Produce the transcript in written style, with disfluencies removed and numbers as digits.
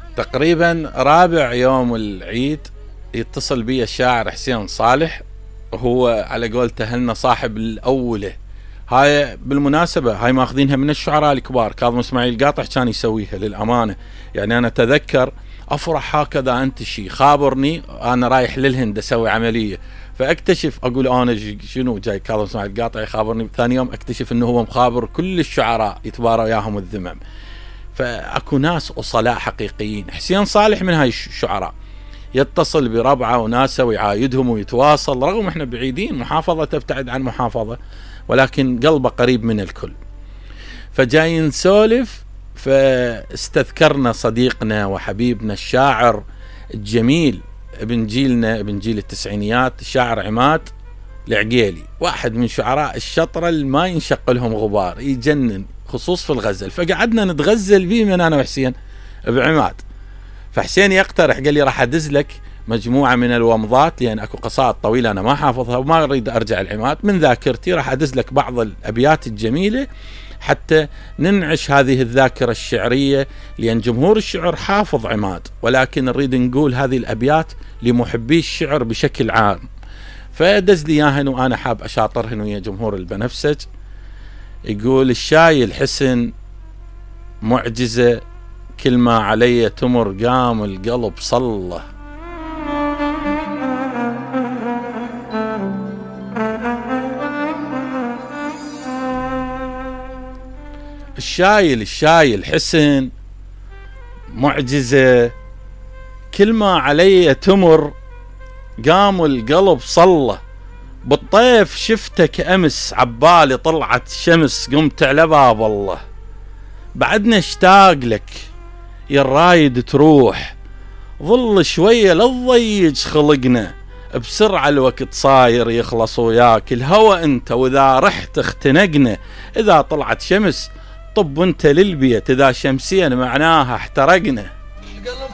تقريبا رابع يوم العيد يتصل بي الشاعر حسين صالح، هو على قولته هلنا صاحب الأولى. هاي بالمناسبة هاي ماخذينها من الشعراء الكبار، كاظم اسماعيل قاطع كان يسويها للأمانة. يعني أنا أتذكر أفرح هكذا أنت شي خابرني أنا رايح للهند أسوي عملية، فأكتشف أقول أنا شنو جاي كاظم اسماعيل قاطع يخابرني، ثاني يوم أكتشف أنه هو مخابر كل الشعراء يتبارى وياهم الذمم. فأكو ناس أصلاء حقيقيين. حسين صالح من هاي الشعراء، يتصل بربعه وناسه ويعايدهم ويتواصل، رغم احنا بعيدين، محافظة تبتعد عن محافظة، ولكن قلبه قريب من الكل. فجاي نسولف، فاستذكرنا صديقنا وحبيبنا الشاعر الجميل ابن جيلنا، ابن جيل التسعينيات، الشاعر عماد العقيلي، واحد من شعراء الشطرة اللي ما ينشق لهم غبار، يجنن خصوص في الغزل. فقعدنا نتغزل به من انا وحسين بعماد. فحسين يقترح، قال لي راح ادز لك مجموعه من الومضات، لان اكو قصائد طويله انا ما حافظها وما اريد ارجع العماد من ذاكرتي، راح ادز لك بعض الابيات الجميله حتى ننعش هذه الذاكره الشعريه، لان جمهور الشعر حافظ عماد، ولكن نريد نقول هذه الابيات لمحبي الشعر بشكل عام. فدز لي اياهن وانا حاب اشاطرهن ويا جمهور البنفسج. يقول الشاي الحسن معجزه، كل ما علي تمر قام القلب صله. الشاي الحسن معجزة، كل ما علي تمر قام القلب صله. بالطيف شفتك أمس عبالي طلعت شمس، قمت على باب الله. بعدنا اشتاق لك يا الرايد تروح، ظل شوية للضيج خلقنا، بسرعة الوقت صاير يخلص وياك الهوى انت، واذا رحت اختنقنا. اذا طلعت شمس طب انت للبيت، اذا شمسيا معناها احترقنا.